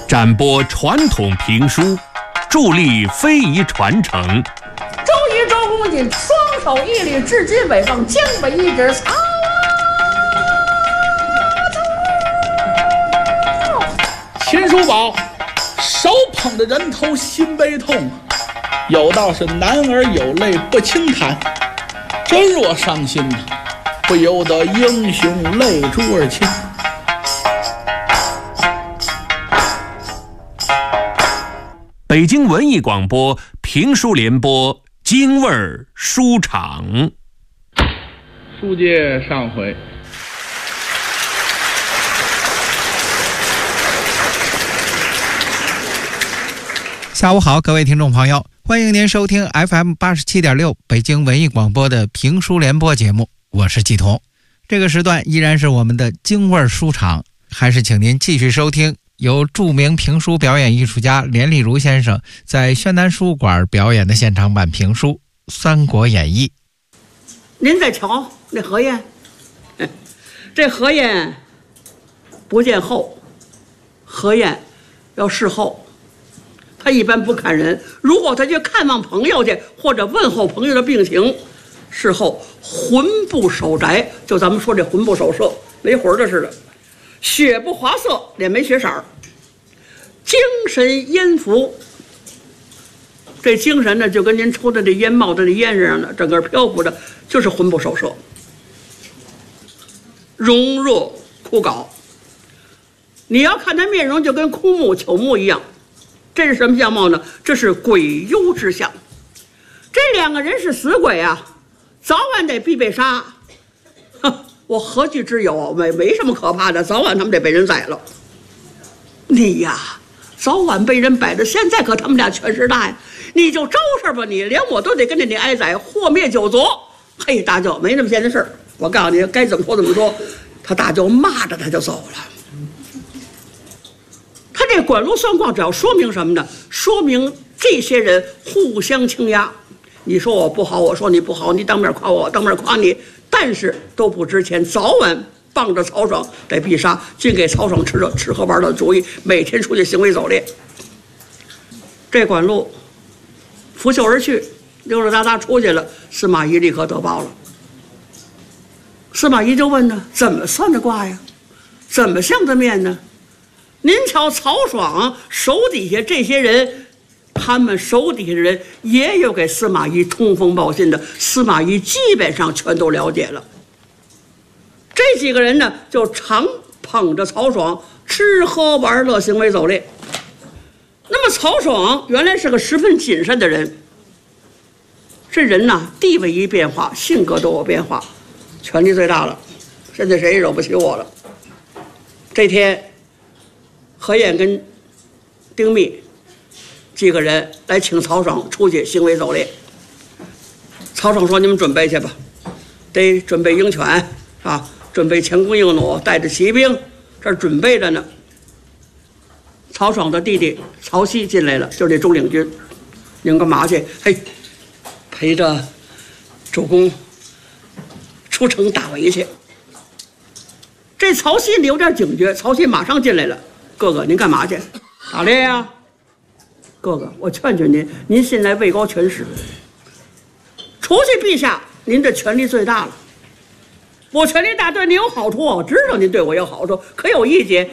展播传统评书，助力非遗传承。 周瑜、周公瑾双手一捋，至今北方江北一指曹秦叔宝手捧着人头心悲痛，有道是男儿有泪不轻弹，真若伤心呐，不由得英雄泪珠儿倾。 北京文艺广播评书联播京味儿书场。 书接上回， 下午好，各位听众朋友，欢迎您收听 FM87.6 北京文艺广播的评书联播节目，我是季彤。这个时段依然是我们的京味书场，还是请您继续收听由著名评书表演艺术家连丽如先生在宣南书馆表演的现场版评书《三国演义》。 您再瞧那何晏，这何晏不见后，何晏要侍候，他一般不看人，如果他去看望朋友去，或者问候朋友的病情，事后魂不守宅，就咱们说这魂不守舍，没魂的似的，血不华色，脸没血色，精神烟浮。这精神呢，就跟您抽的这烟冒的这烟似的，整个漂浮的，就是魂不守舍，容若枯槁。你要看他面容，就跟枯木朽木一样。这是什么相貌呢？这是鬼忧之相。这两个人是死鬼啊，早晚得必被杀。我何惧之有？没什么可怕的，早晚他们得被人宰了。你呀，早晚被人摆着，现在可他们俩权势大呀！你就招事吧，你连我都得跟着你挨宰，祸灭九族。嘿，大舅没那么闲的事儿，我告诉你，该怎么说怎么说。他大舅骂着他就走了。他这管路算卦，只要说明什么呢？说明这些人互相倾轧。你说我不好，我说你不好，你当面夸我，我当面夸你，但是都不值钱，早晚傍着曹爽得必杀，尽给曹爽吃喝玩乐的主意，每天出去行为走猎。这管路拂袖而去，溜溜达达出去了。司马懿立刻得报了。司马懿就问呢：怎么算的卦呀？怎么相的面呢？您瞧曹爽手底下这些人，他们手底下的人也有给司马懿通风报信的，司马懿基本上全都了解了。这几个人呢，就常捧着曹爽吃喝玩乐，行为走猎。那么曹爽原来是个十分谨慎的人，这人呐，地位一变化，性格都有变化，权力最大了，现在谁也惹不起我了。这天何晏跟丁密几个人来请曹爽出去行为走猎。曹爽说：你们准备去吧，得准备鹰犬啊，准备强弓硬弩，带着骑兵，这儿准备着呢。曹爽的弟弟曹丕进来了，就是这中领军。你们干嘛去？嘿，陪着主公出城打围去。这曹丕有点警觉，曹丕马上进来了。哥哥，您干嘛去？打猎呀。哥哥，我劝劝您，您现在位高权势，除去陛下，您的权力最大了。我权力大对您有好处，我知道您对我有好处，可有一节，